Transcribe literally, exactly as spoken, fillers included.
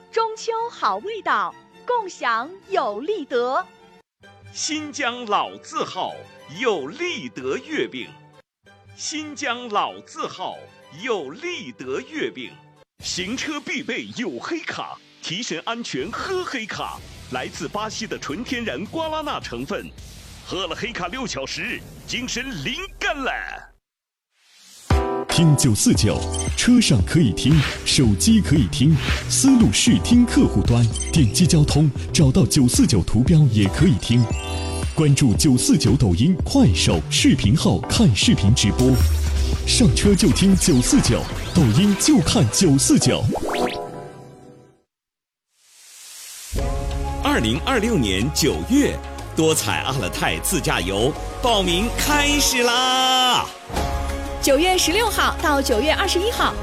中秋好味道，共享有利德。 新疆老字号有利德月饼，新疆老字号有利德月饼，行车必备有黑卡，提神安全喝黑卡，来自巴西的纯天然瓜拉纳成分，喝了黑卡六小时，精神灵感了。 听九四九，车上可以听，手机可以听，思路视听客户端点击交通，找到九四九图标也可以听。关注九四九抖音、快手视频号看视频直播，上车就听九四九，抖音就看九四九。 二零二六年九月，多彩阿勒泰自驾游报名开始啦！ 九月十六号到九月二十一号。